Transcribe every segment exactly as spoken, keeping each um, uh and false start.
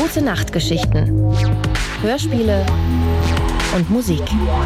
Gute Nachtgeschichten, Hörspiele und Musik.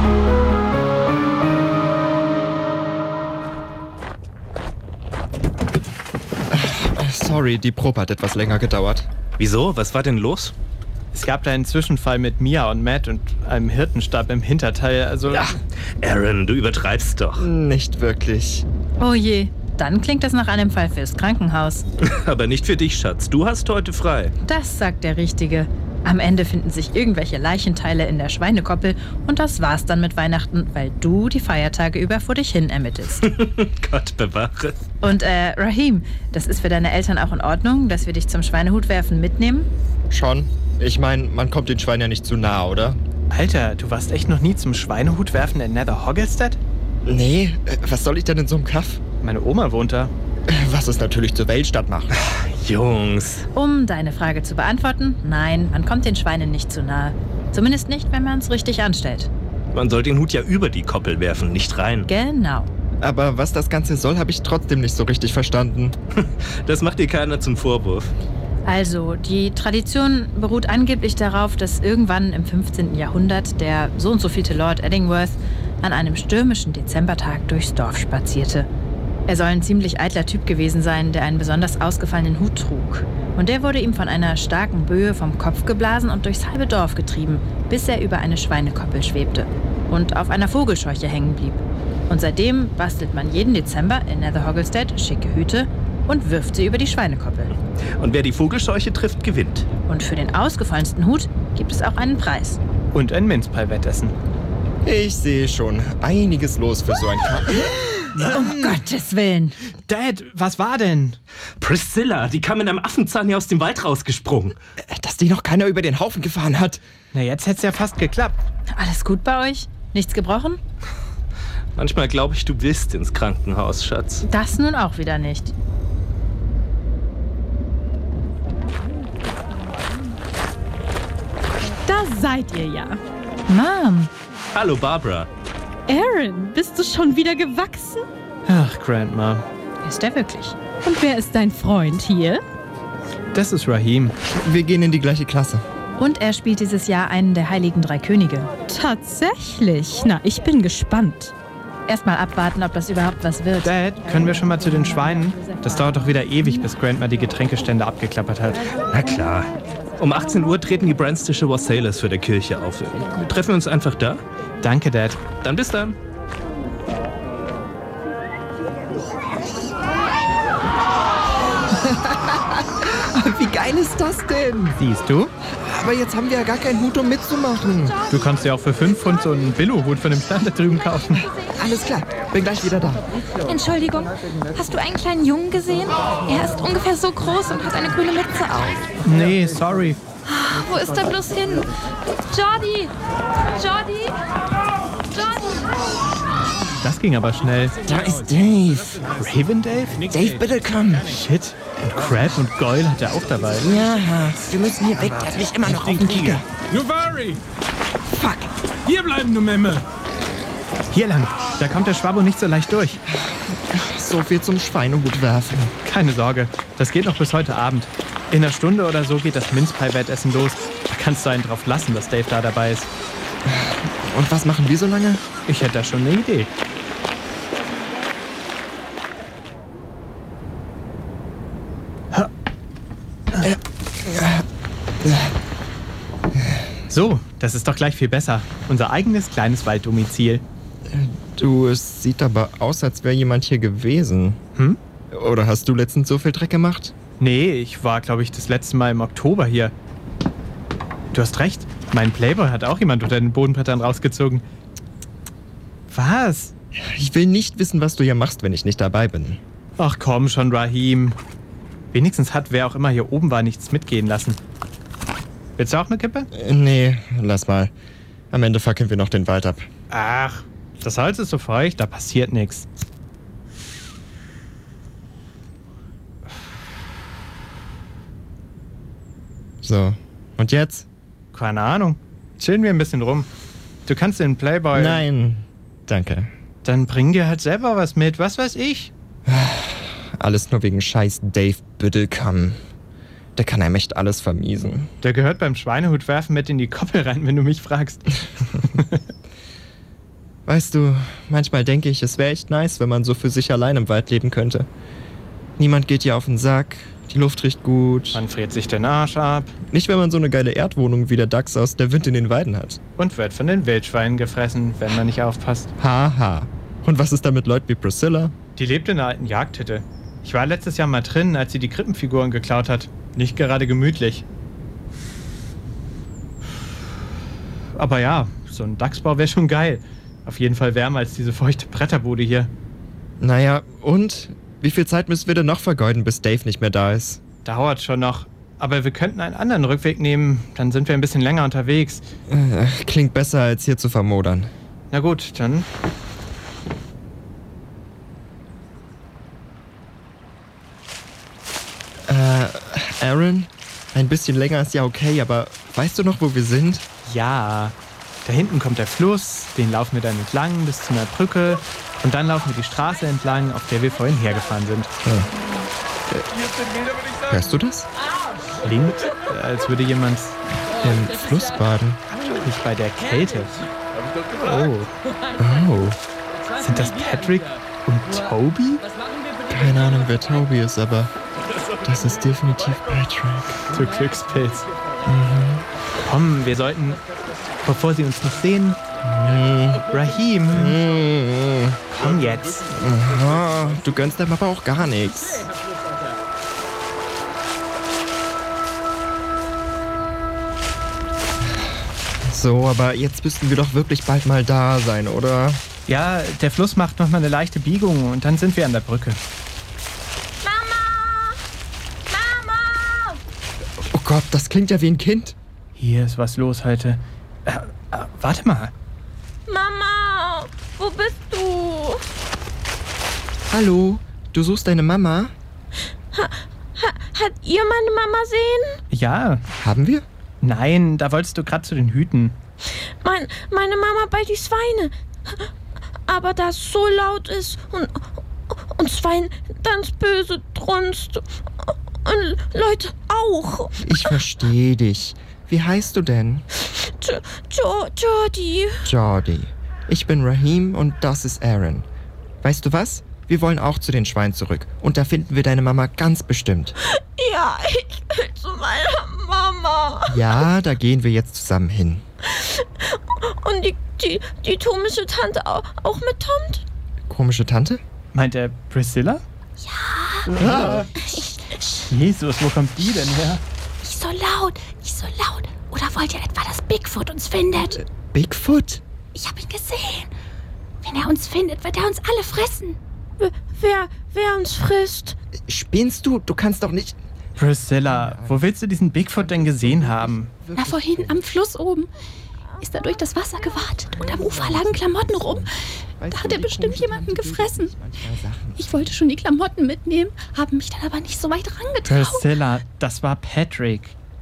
Sorry, die Probe hat etwas länger gedauert. Wieso? Was war denn los? Es gab da einen Zwischenfall mit Mia und Matt und einem Hirtenstab im Hinterteil, also... Ach, Aaron, du übertreibst doch. Nicht wirklich. Oh je, dann klingt das nach einem Fall fürs Krankenhaus. Aber nicht für dich, Schatz. Du hast heute frei. Das sagt der Richtige. Am Ende finden sich irgendwelche Leichenteile in der Schweinekoppel und das war's dann mit Weihnachten, weil du die Feiertage über vor dich hin ermittelst. Gott bewahre. Und äh, Rahim, das ist für deine Eltern auch in Ordnung, dass wir dich zum Schweinehutwerfen mitnehmen? Schon. Ich meine, man kommt den Schweinen ja nicht zu nah, oder? Alter, du warst echt noch nie zum Schweinehutwerfen in Nether Hoggelstead? Nee, äh, was soll ich denn in so einem Kaff? Meine Oma wohnt da. Was es natürlich zur Weltstadt macht. Jungs. Um deine Frage zu beantworten, nein, man kommt den Schweinen nicht zu nahe. Zumindest nicht, wenn man es richtig anstellt. Man soll den Hut ja über die Koppel werfen, nicht rein. Genau. Aber was das Ganze soll, habe ich trotzdem nicht so richtig verstanden. Das macht dir keiner zum Vorwurf. Also, die Tradition beruht angeblich darauf, dass irgendwann im fünfzehnten Jahrhundert der so und so vielte Lord Eddingworth an einem stürmischen Dezembertag durchs Dorf spazierte. Er soll ein ziemlich eitler Typ gewesen sein, der einen besonders ausgefallenen Hut trug. Und der wurde ihm von einer starken Böe vom Kopf geblasen und durchs halbe Dorf getrieben, bis er über eine Schweinekoppel schwebte und auf einer Vogelscheuche hängen blieb. Und seitdem bastelt man jeden Dezember in Nether Hoggelstead schicke Hüte und wirft sie über die Schweinekoppel. Und wer die Vogelscheuche trifft, gewinnt. Und für den ausgefallensten Hut gibt es auch einen Preis. Und ein Minzpie-Wettessen. Ich sehe schon einiges los für so ein Kaff. Um Gottes Willen. Dad, was war denn? Priscilla, die kam mit einem Affenzahn hier aus dem Wald rausgesprungen. Dass die noch keiner über den Haufen gefahren hat. Na, jetzt hätte es ja fast geklappt. Alles gut bei euch? Nichts gebrochen? Manchmal glaube ich, du willst ins Krankenhaus, Schatz. Das nun auch wieder nicht. Da seid ihr ja. Mom. Hallo, Barbara. Aaron, bist du schon wieder gewachsen? Ach, Grandma. Ist er wirklich? Und wer ist dein Freund hier? Das ist Rahim. Wir gehen in die gleiche Klasse. Und er spielt dieses Jahr einen der Heiligen Drei Könige. Tatsächlich? Na, ich bin gespannt. Erstmal abwarten, ob das überhaupt was wird. Dad, können wir schon mal zu den Schweinen? Das dauert doch wieder ewig, bis Grandma die Getränkestände abgeklappert hat. Na klar. Um achtzehn Uhr treten die Brandstische Wassailers für der Kirche auf. Wir treffen uns einfach da. Danke, Dad. Dann bis dann. Wie geil ist das denn? Siehst du? Aber jetzt haben wir ja gar keinen Hut, um mitzumachen. Du kannst ja auch für fünf Pfund so einen Billo-Hut von dem Stand da drüben kaufen. Alles klar, bin gleich wieder da. Entschuldigung, hast du einen kleinen Jungen gesehen? Er ist ungefähr so groß und hat eine grüne Mütze auf. Nee, sorry. Wo ist er bloß hin? Jordi! Jordi! Jordi! Das ging aber schnell. Da ist Dave. Raven Dave? Dave, bitte komm. Shit. Und Crab und Goyle hat er auch dabei. Ja, wir müssen hier weg. Der hat mich immer noch auf den Tiger. Juvari! Fuck. Hier bleiben, du Memme! Hier lang. Da kommt der Schwabo nicht so leicht durch. So viel zum Schweinehut werfen. Keine Sorge. Das geht noch bis heute Abend. In einer Stunde oder so geht das Minzpie-Wettessen los. Da kannst du einen drauf lassen, dass Dave da dabei ist. Und was machen wir so lange? Ich hätte da schon eine Idee. So, das ist doch gleich viel besser. Unser eigenes kleines Walddomizil. Du, es sieht aber aus, als wäre jemand hier gewesen. Hm? Oder hast du letztens so viel Dreck gemacht? Nee, ich war, glaube ich, das letzte Mal im Oktober hier. Du hast recht. Mein Playboy hat auch jemand unter den Bodenbrettern rausgezogen. Was? Ich will nicht wissen, was du hier machst, wenn ich nicht dabei bin. Ach komm schon, Rahim. Wenigstens hat wer auch immer hier oben war nichts mitgehen lassen. Willst du auch eine Kippe? Äh, nee, lass mal. Am Ende fackeln wir noch den Wald ab. Ach, das Holz ist so feucht, da passiert nichts. So, und jetzt? Keine Ahnung. Chillen wir ein bisschen rum. Du kannst den Playboy... Nein, danke. Dann bring dir halt selber was mit, was weiß ich. Alles nur wegen scheiß Dave Büddelkamm. Der kann einem echt alles vermiesen. Der gehört beim Schweinehutwerfen mit in die Koppel rein, wenn du mich fragst. Weißt du, manchmal denke ich, es wäre echt nice, wenn man so für sich allein im Wald leben könnte. Niemand geht dir auf den Sack, die Luft riecht gut. Man friert sich den Arsch ab. Nicht, wenn man so eine geile Erdwohnung wie der Dachs aus Der Wind in den Weiden hat. Und wird von den Wildschweinen gefressen, wenn man nicht aufpasst. Haha. Und was ist da mit Leuten wie Priscilla? Die lebt in einer alten Jagdhütte. Ich war letztes Jahr mal drin, als sie die Krippenfiguren geklaut hat. Nicht gerade gemütlich. Aber ja, so ein Dachsbau wäre schon geil. Auf jeden Fall wärmer als diese feuchte Bretterbude hier. Naja, und? Wie viel Zeit müssen wir denn noch vergeuden, bis Dave nicht mehr da ist? Dauert schon noch. Aber wir könnten einen anderen Rückweg nehmen. Dann sind wir ein bisschen länger unterwegs. Äh, klingt besser, als hier zu vermodern. Na gut, dann... Äh, Aaron? Ein bisschen länger ist ja okay, aber weißt du noch, wo wir sind? Ja, da hinten kommt der Fluss, den laufen wir dann entlang bis zu einer Brücke und dann laufen wir die Straße entlang, auf der wir vorhin hergefahren sind. Ja. Äh, hörst du das? Klingt, als würde jemand im Fluss baden. Nicht bei der Kälte. Oh. Oh. Sind das Patrick und Toby? Keine Ahnung, wer Toby ist, aber das ist definitiv Patrick. Du Glückspilz. Mhm. Komm, wir sollten, bevor sie uns noch sehen... Mhm. Raheem. Mhm. Komm jetzt. Aha, du gönnst dem aber auch gar nichts. So, aber jetzt müssten wir doch wirklich bald mal da sein, oder? Ja, der Fluss macht nochmal eine leichte Biegung und dann sind wir an der Brücke. Mama! Mama! Oh Gott, das klingt ja wie ein Kind. Hier ist was los heute. Äh, äh, warte mal. Mama! Wo bist du? Hallo, du suchst deine Mama? Ha, ha, hat ihr meine Mama sehen? Ja. Haben wir? Nein, da wolltest du gerade zu den Hüten. Mein, meine Mama bei die Schweine. Aber da es so laut ist und, und Schwein ganz böse drunst. Und Leute auch. Ich verstehe dich. Wie heißt du denn? Jo, jo, Jordi. Jordi. Ich bin Raheem und das ist Aaron. Weißt du was? Wir wollen auch zu den Schweinen zurück. Und da finden wir deine Mama ganz bestimmt. Ja, ich will zu meiner Mama. Ja, da gehen wir jetzt zusammen hin. Und die, die, die komische Tante auch, auch mitkommt? Komische Tante? Meint er Priscilla? Ja. Ah. Jesus, wo kommt die denn her? Nicht so laut, nicht so laut. Oder wollt ihr etwa, dass Bigfoot uns findet? Äh, Bigfoot? Ich habe ihn gesehen. Wenn er uns findet, wird er uns alle fressen. Wer, wer uns frisst? Spinnst du? Du kannst doch nicht... Priscilla, wo willst du diesen Bigfoot denn gesehen haben? Na, vorhin am Fluss oben. Ist er durch das Wasser gewartet und am Ufer lagen Klamotten rum. Da hat er bestimmt jemanden gefressen. Ich wollte schon die Klamotten mitnehmen, habe mich dann aber nicht so weit rangetraut. Priscilla, das war Patrick.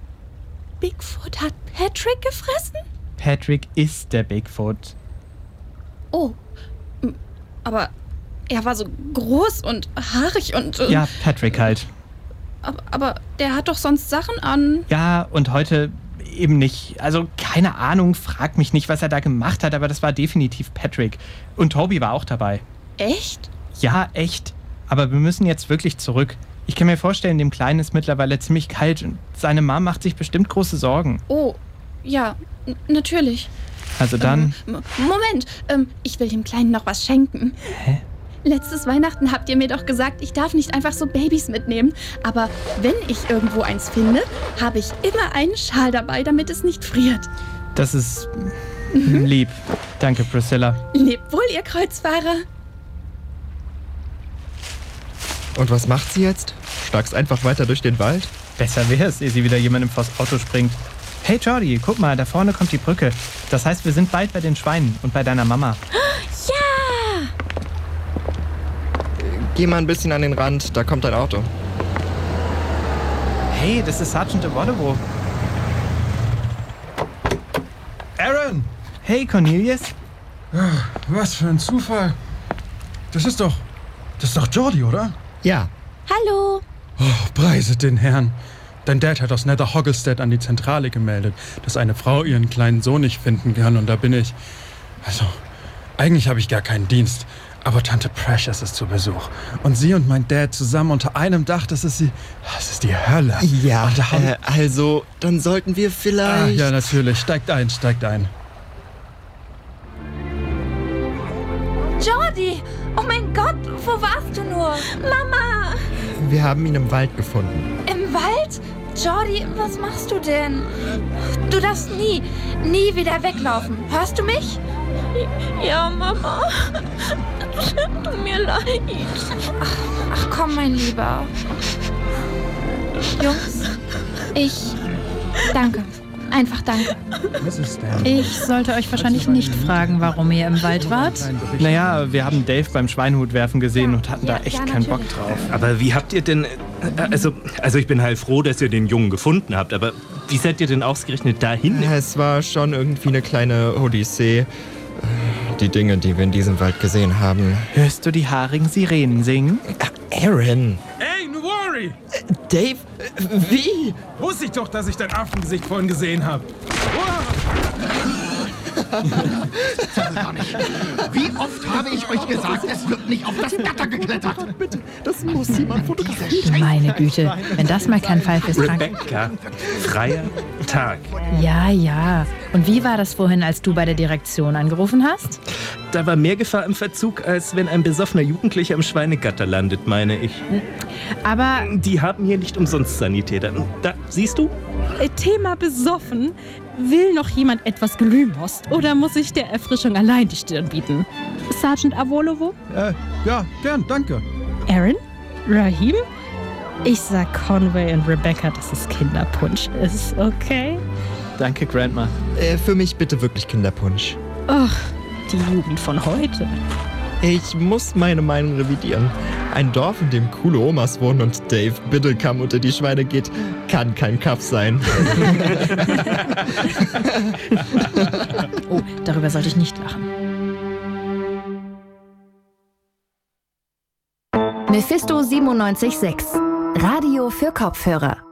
Bigfoot hat Patrick gefressen? Patrick ist der Bigfoot. Oh, aber er war so groß und haarig und... Äh, Ja, Patrick halt. aber, aber der hat doch sonst Sachen an. Ja, und heute eben nicht. Also keine Ahnung, frag mich nicht, was er da gemacht hat, aber das war definitiv Patrick. Und Toby war auch dabei. Echt? Ja, echt. Aber wir müssen jetzt wirklich zurück. Ich kann mir vorstellen, dem Kleinen ist mittlerweile ziemlich kalt und seine Mom macht sich bestimmt große Sorgen. Oh, ja, n- natürlich. Also dann... Ähm, M- Moment, ähm, ich will dem Kleinen noch was schenken. Hä? Letztes Weihnachten habt ihr mir doch gesagt, ich darf nicht einfach so Babys mitnehmen. Aber wenn ich irgendwo eins finde, habe ich immer einen Schal dabei, damit es nicht friert. Das ist lieb. Danke, Priscilla. Lebt wohl, ihr Kreuzfahrer. Und was macht sie jetzt? Schlagst einfach weiter durch den Wald? Besser wär's, ehe sie wieder jemandem vors Auto springt. Hey Jordi, guck mal, da vorne kommt die Brücke. Das heißt, wir sind bald bei den Schweinen und bei deiner Mama. Ja! Geh mal ein bisschen an den Rand, da kommt ein Auto. Hey, das ist Sergeant Awodowo. Aaron! Hey, Cornelius. Was für ein Zufall. Das ist doch... Das ist doch Jordi, oder? Ja. Hallo. Oh, preiset den Herrn. Dein Dad hat aus Nether Hogglestead an die Zentrale gemeldet, dass eine Frau ihren kleinen Sohn nicht finden kann. Und da bin ich... Also, eigentlich habe ich gar keinen Dienst. Aber Tante Precious ist zu Besuch. Und sie und mein Dad zusammen unter einem Dach, das ist sie... Das ist die Hölle. Ja, Und da haben- äh, also, dann sollten wir Ah, vielleicht... ja, natürlich. Steigt ein, steigt ein. Jordi! Oh mein Gott, wo warst du nur? Mama! Wir haben ihn im Wald gefunden. Im Wald? Jordi, was machst du denn? Du darfst nie, nie wieder weglaufen. Hörst du mich? Ja, Mama. Tut mir leid. Ach, ach komm, mein Lieber. Jungs, ich... Danke. Einfach danke. Misses Stan. Ich sollte euch wahrscheinlich nicht fragen, warum ihr im Wald wart. Naja, wir haben Dave beim Schweinhutwerfen gesehen und hatten Ja, da echt ja, keinen Bock natürlich. drauf. Aber wie habt ihr denn... äh, Also, also ich bin heilfroh, dass ihr den Jungen gefunden habt, aber wie seid ihr denn ausgerechnet dahin? Es war schon irgendwie eine kleine Odyssee. Die Dinge, die wir in diesem Wald gesehen haben. Hörst du die haarigen Sirenen singen? Aaron! Hey, no worry! Dave! Wie? Wusste ich doch, dass ich dein Affengesicht vorhin gesehen habe. Wie oft habe ich euch gesagt, es wird nicht auf das Gatter geklettert? Bitte, das muss jemand fotografieren. Meine Güte, wenn das mal kein Fall fürs Frank... Rebecca, freier Tag. Ja, ja. Und wie war das vorhin, als du bei der Direktion angerufen hast? Da war mehr Gefahr im Verzug, als wenn ein besoffener Jugendlicher im Schweinegatter landet, meine ich. Aber Die haben hier nicht umsonst Sanitäter. Da, siehst du? Äh, Thema besoffen. Will noch jemand etwas Glühmost oder muss ich der Erfrischung allein die Stirn bieten? Sergeant Avolovo? Äh, ja, gern, danke. Aaron? Rahim? Ich sag Conway und Rebecca, dass es Kinderpunsch ist, okay? Danke, Grandma. Äh, für mich bitte wirklich Kinderpunsch. Ach, die Jugend von heute. Ich muss meine Meinung revidieren. Ein Dorf, in dem coole Omas wohnen und Dave Biddlecam unter die Schweine geht, kann kein Kaff sein. oh, darüber sollte ich nicht lachen. Mephisto siebenundneunzig Komma sechs. Radio für Kopfhörer.